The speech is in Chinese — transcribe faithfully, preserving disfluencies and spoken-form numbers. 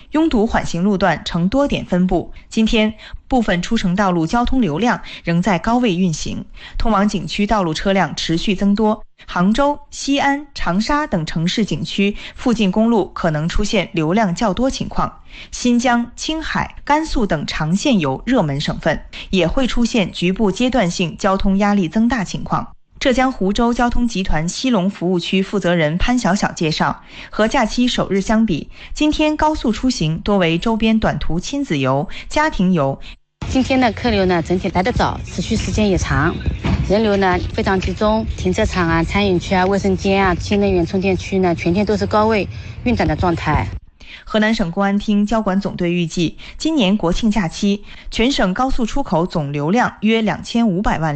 拥堵缓行路段呈多点分布。今天，部分出城道路交通流量仍在高位运行，通往景区道路车辆持续增多。杭州、西安、长沙等城市景区附近公路可能出现流量较多情况。新疆、青海、甘肃等长线游热门省份也会出现局部阶段性交通压力增大情况。浙江湖州交通集团西龙服务区负责人潘晓晓介绍，和假期首日相比，今天高速出行多为周边短途亲子游、家庭游。 今天的客流呢，整体来得早，持续时间也长，人流呢非常集中，停车场啊、餐饮区啊、卫生间啊、新能源充电区呢，全天都是高位运转的状态。 河南省公安厅交管总队预计，今年国庆假期，全省高速出口总流量约两千五百万